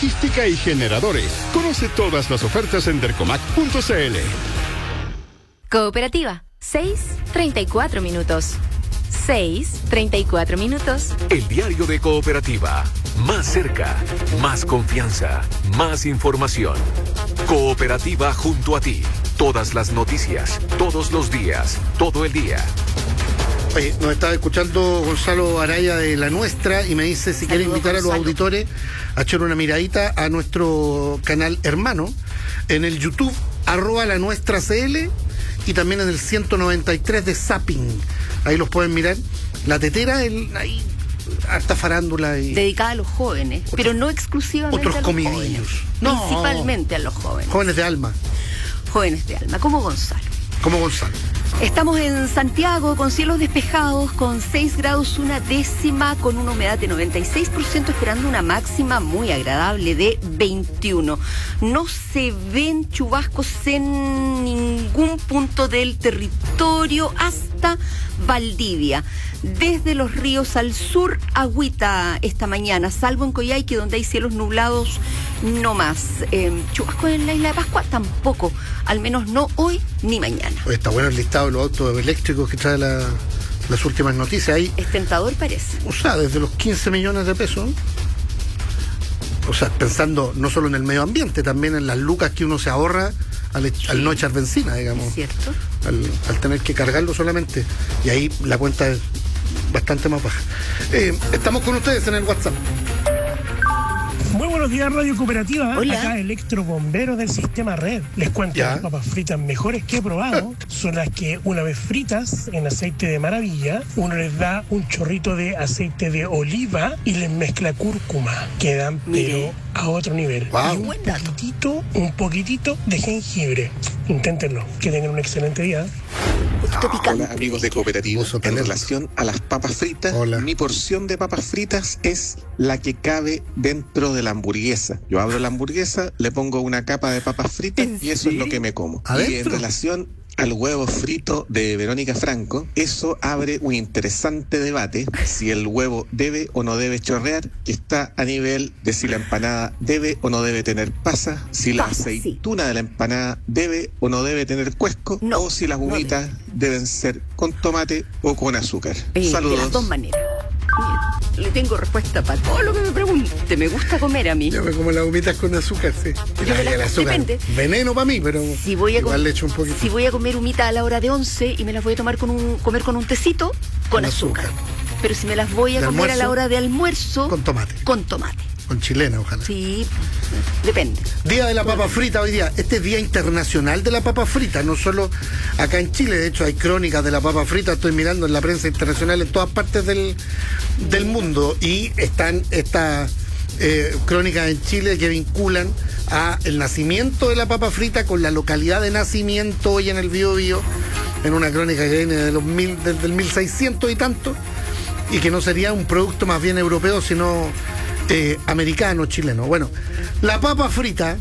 logística y generadores. Conoce todas las ofertas en dercomac.cl. Cooperativa, 6:34 minutos. 6:34 minutos. El diario de Cooperativa. Más cerca, más confianza, más información. Cooperativa junto a ti. Todas las noticias, todos los días, todo el día. Oye, nos estaba escuchando Gonzalo Araya de La Nuestra y me dice si quiere invitar a los auditores a echar una miradita a nuestro canal hermano en el YouTube, @lanuestracl, y también en el 193 de Zapping. Ahí los pueden mirar. La tetera, ahí harta farándula y dedicada a los jóvenes, pero no exclusivamente otros a los comidillos. jóvenes, No, principalmente a los jóvenes. Jóvenes de alma. Jóvenes de alma, como Gonzalo. Como Gonzalo. Estamos en Santiago con cielos despejados, con 6 grados una décima, con una humedad de 96%, esperando una máxima muy agradable de 21. No se ven chubascos en ningún punto del territorio hasta Valdivia. Desde los ríos al sur, agüita esta mañana, salvo en Coyhaique, donde hay cielos nublados, no más. Chubascos en la isla de Pascua tampoco, al menos no hoy ni mañana. Oye, está bueno el listado de los autos eléctricos que trae las últimas noticias. Ahí, es tentador, parece. O sea, desde los 15 millones de pesos. O sea, pensando no solo en el medio ambiente, también en las lucas que uno se ahorra al no echar benzina, digamos. Es cierto. Al tener que cargarlo solamente. Y ahí la cuenta es bastante más baja. Estamos con ustedes en el WhatsApp. Muy buenos días, Radio Cooperativa. Hola. Acá electrobomberos del sistema red. Les cuento, las papas fritas mejores que he probado son las que una vez fritas en aceite de maravilla, uno les da un chorrito de aceite de oliva y les mezcla cúrcuma. Quedan, pero a otro nivel. Wow. Y un poquitito de jengibre. Inténtenlo. Que tengan un excelente día. Hola amigos de Cooperativa, en relación a las papas fritas, mi porción de papas fritas es la que cabe dentro de la hamburguesa. Yo abro la hamburguesa, le pongo una capa de papas fritas y eso es lo que me como. ¿Adentro? Y en relación al huevo frito de Verónica Franco, eso abre un interesante debate si el huevo debe o no debe chorrear, que está a nivel de si la empanada debe o no debe tener pasas, si la aceituna de la empanada debe o no debe tener cuesco, o si las humitas deben ser con tomate o con azúcar. Saludos. De las dos maneras. Le tengo respuesta para todo lo que me pregunte. Me gusta comer a mí. Yo me como las humitas con azúcar, sí. El azúcar, depende. Veneno para mí, pero igual le echo un poquito. Si voy a comer humita a la hora de 11 y me las voy a tomar comer con un tecito, con azúcar. Pero si me las voy a comer a la hora de almuerzo, con tomate. Con tomate. Con chilena, ojalá. Sí, depende. Día de la papa frita hoy día. Este es Día Internacional de la Papa Frita, no solo acá en Chile. De hecho, hay crónicas de la papa frita. Estoy mirando en la prensa internacional en todas partes del mundo. Y están estas crónicas en Chile que vinculan a el nacimiento de la papa frita con la localidad de nacimiento hoy en el Biobío, en una crónica que viene de del 1600 y tanto, y que no sería un producto más bien europeo, sino americano, chileno. Bueno, la papa frita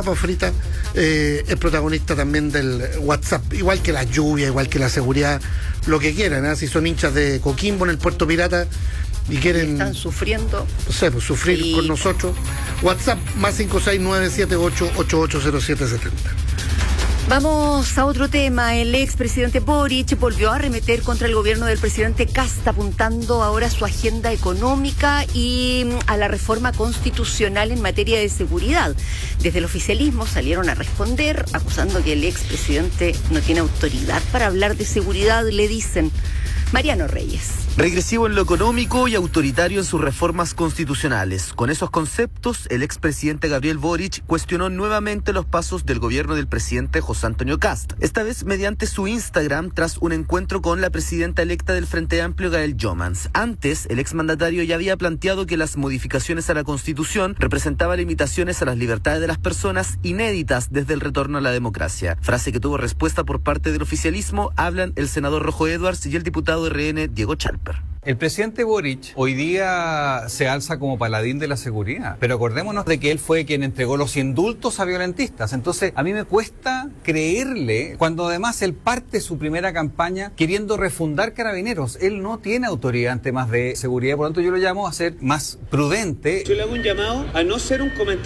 es protagonista también del WhatsApp, igual que la lluvia, igual que la seguridad, lo que quieran, ¿eh? Si son hinchas de Coquimbo en el Puerto Pirata y quieren... Están sufriendo. No sé, pues sufrir con nosotros. WhatsApp más 56978880770. Vamos a otro tema. El expresidente Boric volvió a arremeter contra el gobierno del presidente Kast, apuntando ahora a su agenda económica y a la reforma constitucional en materia de seguridad. Desde el oficialismo salieron a responder, acusando que el expresidente no tiene autoridad para hablar de seguridad, le dicen. Mariano Reyes. Regresivo en lo económico y autoritario en sus reformas constitucionales. Con esos conceptos, el expresidente Gabriel Boric cuestionó nuevamente los pasos del gobierno del presidente José Antonio Kast. Esta vez mediante su Instagram, tras un encuentro con la presidenta electa del Frente Amplio, Gael Jomans. Antes, el exmandatario ya había planteado que las modificaciones a la Constitución representaban limitaciones a las libertades de las personas inéditas desde el retorno a la democracia. Frase que tuvo respuesta por parte del oficialismo. Hablan el senador Rojo Edwards y el diputado RN Diego Chalper. El presidente Boric hoy día se alza como paladín de la seguridad, pero acordémonos de que él fue quien entregó los indultos a violentistas. Entonces, a mí me cuesta creerle cuando además él parte su primera campaña queriendo refundar Carabineros. Él no tiene autoridad en temas de seguridad, por lo tanto yo lo llamo a ser más prudente. Yo le hago un llamado a no ser un comentario